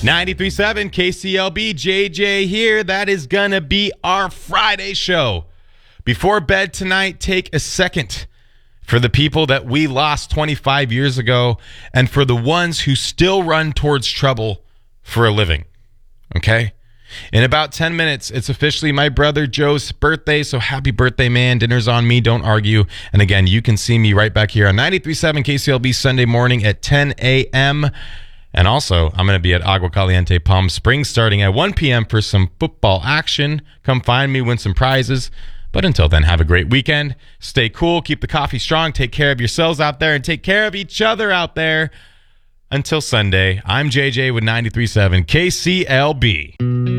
93.7 KCLB, JJ here. That is going to be our Friday show. Before bed tonight, take a second for the people that we lost 25 years ago and for the ones who still run towards trouble for a living. Okay? In about 10 minutes, it's officially my brother Joe's birthday, so happy birthday, man. Dinner's on me. Don't argue. And again, you can see me right back here on 93.7 KCLB Sunday morning at 10 a.m., and also, I'm going to be at Agua Caliente Palm Springs starting at 1 p.m. for some football action. Come find me, win some prizes. But until then, have a great weekend. Stay cool, keep the coffee strong, take care of yourselves out there, and take care of each other out there. Until Sunday, I'm JJ with 93.7 KCLB.